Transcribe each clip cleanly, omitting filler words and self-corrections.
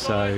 So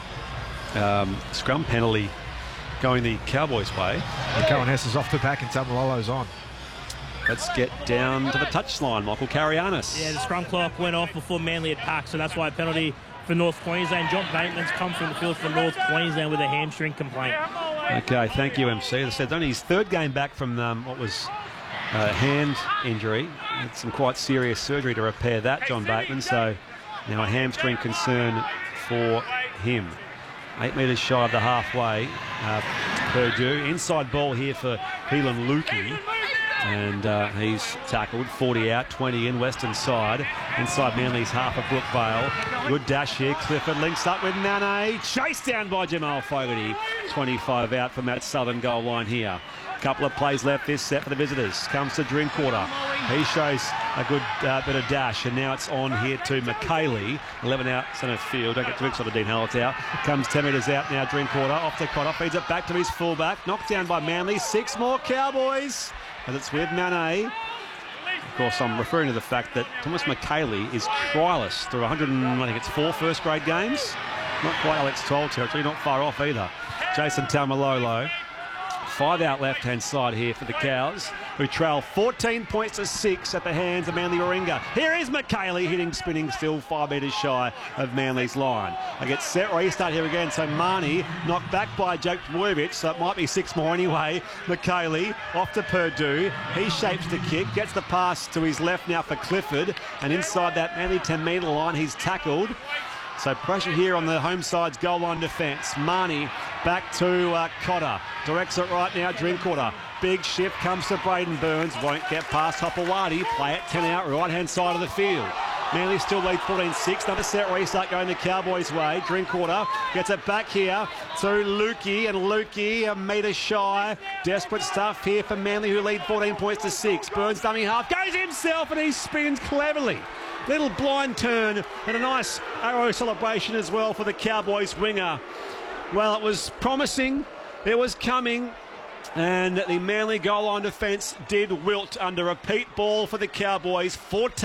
scrum penalty going the Cowboys' way. And Cohen Hess is off the back and Tamalolo's on. Let's get down to the touchline. Michael Carianis. Yeah, the scrum clock went off before Manly had packed, so that's why a penalty for North Queensland. John Bateman's come from the field for North Queensland with a hamstring complaint. Okay, thank you, MC. As I said, it's only his third game back from what was a hand injury. Had some quite serious surgery to repair that, John Bateman. So now a hamstring concern for him. 8 metres shy of the halfway. Purdue. Inside ball here for Helan Lukey. And he's tackled. 40 out, 20 in, western side. Inside Manly's half of Brookvale. Good dash here. Clifford links up with Nane. Chased down by Jamal Fogarty. 25 out from that southern goal line here. Couple of plays left this set for the visitors. Comes to Drinkwater. He shows a good bit of dash, and now it's on here to McKaylee. 11 out centre field. Don't get too excited, Dean Hallertau. Comes 10 metres out now, Drinkwater. Off to Cotter. Feeds it back to his fullback. Knocked down by Manly. 6 more Cowboys. As it's with Nane. Of course, I'm referring to the fact that Thomas McKaylee is trialist through 4 first-grade games. Not quite Alex Toll territory, not far off either. Jason Taumalolo. 5 out left-hand side here for the Cows, who trail 14 points to 6 at the hands of Manly Warringah. Here is McKaylee hitting, spinning, still 5 metres shy of Manly's line. They get set restart here again, so Marnie knocked back by Jake Dwurvich, so it might be 6 more anyway. McKaylee off to Purdue. He shapes the kick, gets the pass to his left now for Clifford, and inside that Manly 10-metre line, he's tackled. So pressure here on the home side's goal line defence. Marnie back to Cotter. Directs it right now, Drinkwater. Big shift comes to Braden Burns. Won't get past Hopewadi. Play it 10 out, right-hand side of the field. Manly still lead 14-6. Another set restart going the Cowboys' way. Drinkwater gets it back here to Lukey, and Lukey a metre shy. Desperate stuff here for Manly, who lead 14 points to 6. Burns dummy half, goes himself, and he spins cleverly. Little blind turn and a nice arrow celebration as well for the Cowboys winger. Well, it was promising, it was coming, and the Manly goal line defence did wilt under a repeat ball for the Cowboys.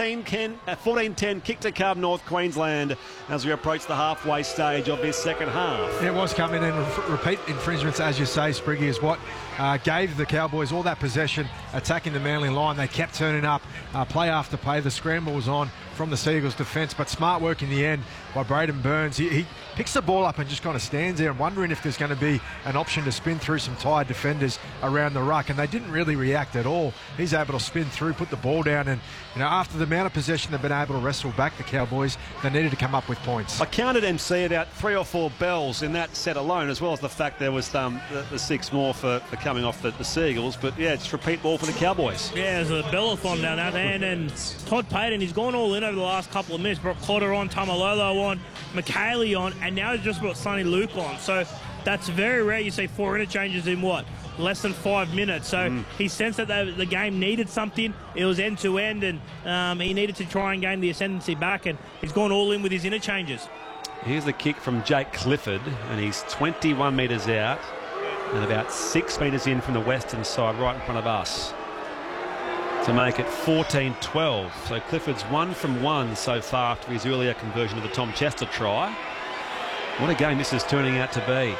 14-10 kick to come North Queensland as we approach the halfway stage of this second half. It was coming, and repeat infringements, as you say, Spriggy, is what gave the Cowboys all that possession, attacking the Manly line. They kept turning up, play after play. The scramble was on from the Seagulls defence, but smart work in the end by Braden Burns. He picks the ball up and just kind of stands there and wondering if there's going to be an option to spin through some tired defenders around the ruck, and they didn't really react at all. He's able to spin through, put the ball down, and after the amount of possession they've been able to wrestle back the Cowboys, they needed to come up with points. I counted MC about 3 or 4 bells in that set alone, as well as the fact there was the 6 more for coming off the Seagulls. But yeah, it's repeat ball for the Cowboys. Yeah, there's a bellathon down that end, and Todd Payton, he's gone all in over the last couple of minutes. Brought Cotter on, Tamalolo on, McKaylee on, and now he's just brought Sonny Luke on. So that's very rare. You see 4 interchanges in what? Less than 5 minutes. So he sensed that the game needed something. It was end-to-end, and he needed to try and gain the ascendancy back, and he's gone all in with his interchanges. Here's the kick from Jake Clifford, and he's 21 metres out and about 6 metres in from the western side, right in front of us, to make it 14-12. So Clifford's 1 from 1 so far after his earlier conversion of the Tom Chester try. What a game this is turning out to be.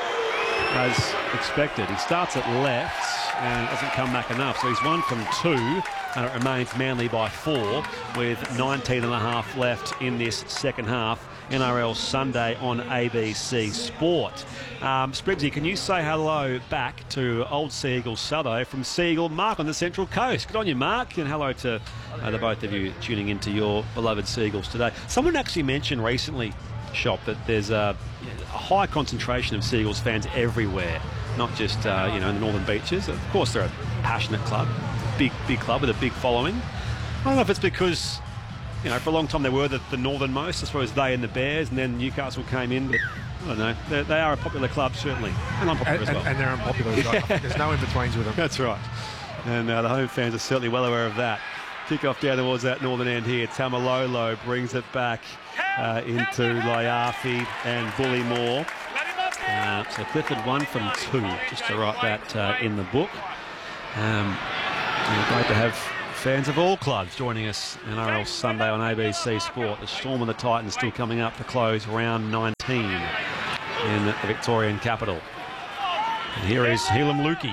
As expected, he starts at left and doesn't come back enough, so he's 1 from 2, and it remains Manly by 4 with 19.5 left in this second half. NRL Sunday on ABC Sport. Sprigsy, can you say hello back to old Seagull Sutho from Seagull Mark on the Central Coast? Good on you, Mark, and hello to the both of you tuning into your beloved Seagulls today. Someone actually mentioned recently, Shop, that there's a high concentration of Seagulls fans everywhere, not just in the Northern Beaches. Of course, they're a passionate club, big club with a big following. I don't know if it's because for a long time they were the northernmost, I suppose they and the Bears, and then Newcastle came in, but I don't know. They are a popular club, certainly, and unpopular as well. And they're unpopular as well. There's no in-betweens with them. That's right. And the home fans are certainly well aware of that. Kick-off down towards that northern end here. Tamalolo brings it back into Laiafi and Bullymore. So Clifford 1 from 2, just to write that in the book. Great to have Fans of all clubs joining us NRL Sunday on ABC Sport. The Storm and the Titans still coming up to close round 19 in the Victorian capital. And here is Helam Lukey.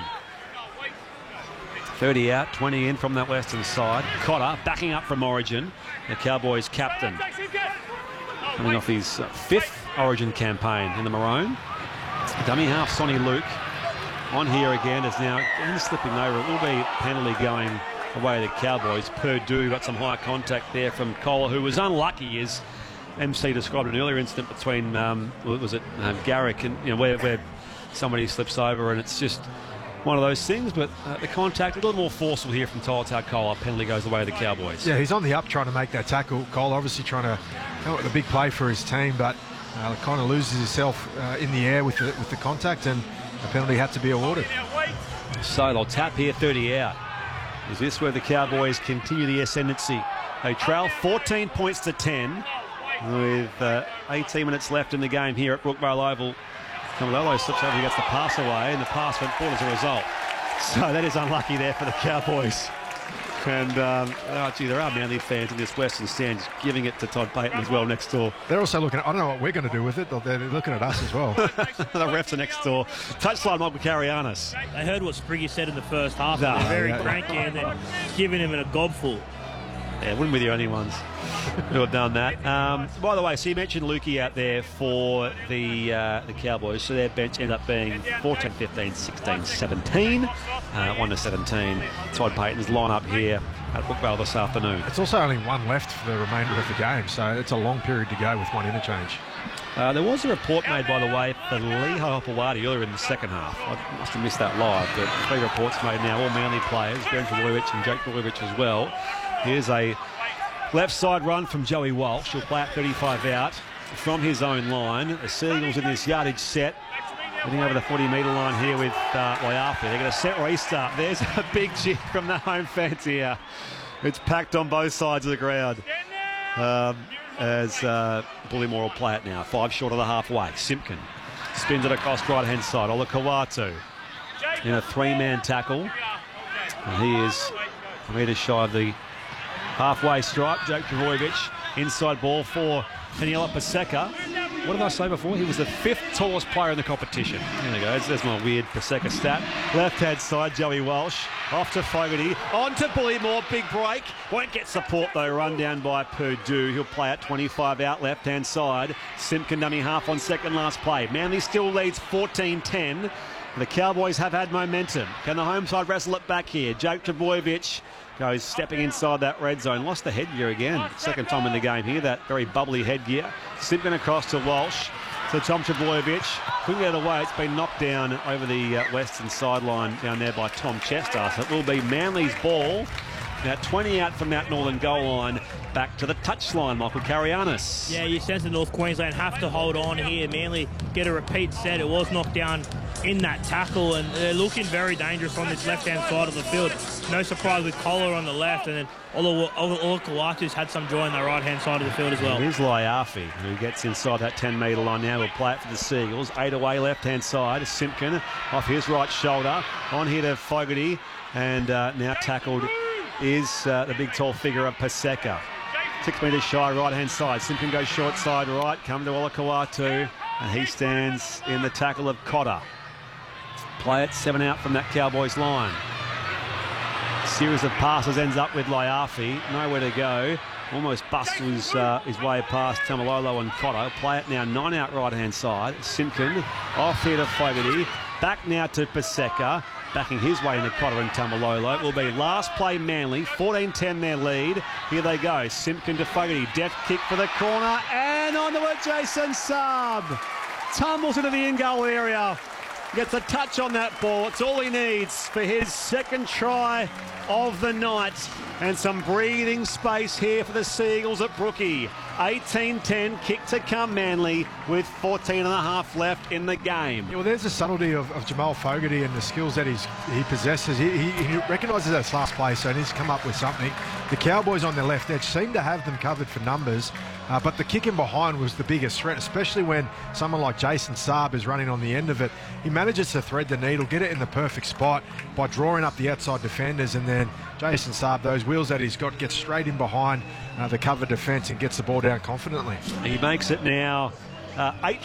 30 out, 20 in from that western side. Cotter backing up from Origin, the Cowboys captain. Coming off his 5th Origin campaign in the maroon. Dummy half Sonny Luke on here again is now slipping over. It will be penalty going away the Cowboys. Purdue got some high contact there from Kohler, who was unlucky, as MC described an earlier incident between Garrick and where somebody slips over, and it's just one of those things. But the contact a little more forceful here from Tolotau Kohler. Penalty goes away the Cowboys. Yeah, he's on the up trying to make that tackle. Kohler obviously trying to come up with a big play for his team, but kind of loses himself in the air with the contact, and a penalty had to be awarded. So they'll tap here, 30 out. Is this where the Cowboys continue the ascendancy? They trail 14 points to 10 with 18 minutes left in the game here at Brookvale Oval. Tamalolo slips over, he gets the pass away, and the pass went forward as a result. So that is unlucky there for the Cowboys. And there are Manly fans in this Western Stand giving it to Todd Payten as well next door. They're also looking at, I don't know what we're going to do with it, they're looking at us as well. The refs are next door. Touchline, Michael Carianis. They heard what Spriggy said in the first half. They're very cranky, and they're giving him a gobful. Yeah, wouldn't be the only ones who have done that. By the way, so you mentioned Lukey out there for the Cowboys. So their bench ended up being 14, 15, 16, 17. 1 to 17. Todd Payten's line up here at Brookvale this afternoon. It's also only one left for the remainder of the game, so it's a long period to go with one interchange. There was a report made, by the way, for Lehigh Hopewadi earlier in the second half. I must have missed that live, but 3 reports made now, all Manly players, Ben Trbojevic and Jake Trbojevic as well. Here's a left side run from Joey Walsh. He'll play at 35 out from his own line. The Seagulls in this yardage set, heading over the 40-metre line here with Waiafi. They're going to set restart. There's a big cheer from the home fans here. It's packed on both sides of the ground. As Bullymore will play it now. 5 short of the halfway. Simpkin spins it across right-hand side. Olakau'atu in a 3-man tackle. And he is a metre shy of the halfway stripe. Jake Trbojevic, inside ball for Daniela Paseka. What did I say before? He was the 5th tallest player in the competition. There we go. There's my weird Paseka stat. Left-hand side, Joey Walsh. Off to Fogarty. On to Bullymore. Big break. Won't get support, though. Run down by Purdue. He'll play at 25 out, left-hand side. Simpkin dummy half on second last play. Manly still leads 14-10. The Cowboys have had momentum. Can the home side wrestle it back here? Jake Trbojevic goes stepping inside that red zone. Lost the headgear again. Second time in the game here, that very bubbly headgear. Simpkin across to Walsh. To Tom Trbojevic. Couldn't get it away. It's been knocked down over the western sideline down there by Tom Chester. So it will be Manly's ball. Now 20 out from that northern goal line. Back to the touchline, Michael Carianis. Yeah, you sense the North Queensland have to hold on here. Manly get a repeat set. It was knocked down in that tackle, and they're looking very dangerous on this left-hand side of the field. No surprise with Kohler on the left, and then Olakau'atu's had some joy on the right-hand side of the field as well. Here's Waiafi, who gets inside that 10-metre line now. Will play it for the Seagulls. 8 away, left-hand side. Simpkin off his right shoulder. On here to Fogarty, and now tackled is the big tall figure of Paseka. 6 metres shy, right-hand side. Simpkin goes short side right, come to Olakau'atu, and he stands in the tackle of Cotter. Play it 7 out from that Cowboys line. Series of passes ends up with Waiafi, nowhere to go. Almost busts his way past Tamalolo and Cotter. Play it now 9 out right-hand side. Simpkin off here to Fogarty. Back now to Paseka. Backing his way into Cotter and Tamalolo. It will be last play Manly. 14-10 their lead. Here they go. Simpkin to Fogarty. Deft kick for the corner. And onto it, Jason Saab. Tumbles into the in-goal area. Gets a touch on that ball. It's all he needs for his second try of the night. And some breathing space here for the Seagulls at Brookie. 18-10, kick to come Manly with 14 and a half left in the game. Yeah, well, there's the subtlety of Jamal Fogarty and the skills that he possesses. He recognises that's last play, so he needs to come up with something. The Cowboys on their left edge seem to have them covered for numbers. but the kick in behind was the biggest threat, especially when someone like Jason Saab is running on the end of it. He manages to thread the needle, get it in the perfect spot by drawing up the outside defenders, and then Jason Saab, those wheels that he's got, gets straight in behind the cover defence and gets the ball down confidently. He makes it now 8